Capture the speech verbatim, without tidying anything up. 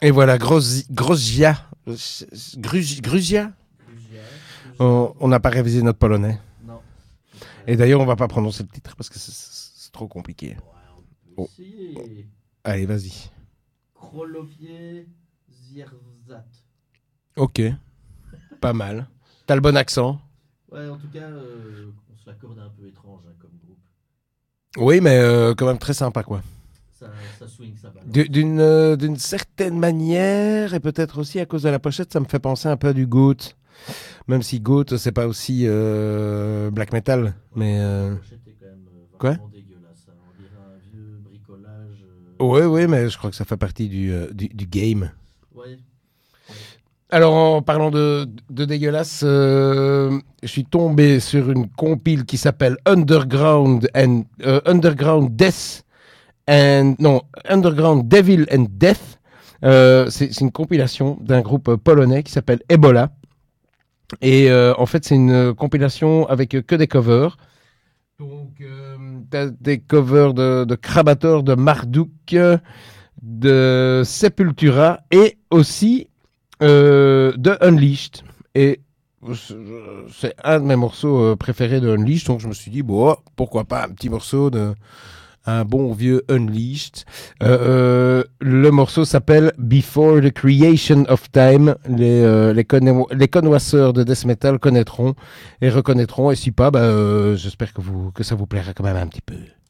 Et voilà, Grosi- Grozia. Gruz- Gruzia. On on n'a pas révisé notre polonais. Non. Et d'ailleurs, on va pas prononcer le titre parce que c'est, c'est- c'est trop compliqué. Ouais, on peut Oh. essayer. Allez, vas-y. Krolovier Zierzat. Ok. Pas mal. T'as le bon accent. Ouais, en tout cas, euh, on se l'accorde un peu étrange hein, comme groupe. Oui, mais euh, quand même très sympa, quoi. Ça, ça swing, ça balance. Du- D'une, euh, d'une certaine manière, et peut-être aussi à cause de la pochette, ça me fait penser un peu à du Goat. Même si Goat, c'est pas aussi euh, black metal. Mais. Euh... La pochette est quand même euh, Quoi vachement dégueulasse. Hein. On dirait un vieux bricolage. euh, Oui, oui, mais je crois que ça fait partie du, euh, du, du game. Ouais. Alors, en parlant de, de dégueulasse, euh, je suis tombé sur une compile qui s'appelle Underground and euh, Underground Death and non Underground Devil and Death. Euh, c'est, c'est une compilation d'un groupe polonais qui s'appelle Ebola. Et euh, en fait, c'est une compilation avec que des covers. Donc, euh, t'as des covers de, de Krabator, de Marduk, de Sepultura et aussi euh, de Unleashed. Et c'est un de mes morceaux euh, préférés de Unleashed, donc je me suis dit, bon, pourquoi pas un petit morceau de un bon vieux Unleashed. Euh, euh, le morceau s'appelle Before the Creation of Time. Les, euh, les, conna- les connoisseurs de death metal connaîtront et reconnaîtront, et si pas, bah, euh, j'espère que, vous, que ça vous plaira quand même un petit peu.